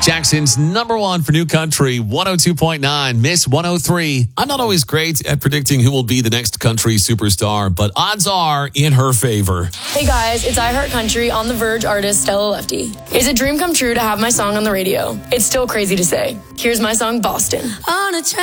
Jackson's number one for new country, 102.9, Miss 103. I'm not always great at predicting who will be the next country superstar, but odds are in her favor. Hey guys, it's iHeartCountry on the Verge artist Stella Lefty. It's a dream come true to have my song on the radio. It's still crazy to say. Here's my song, Boston. On a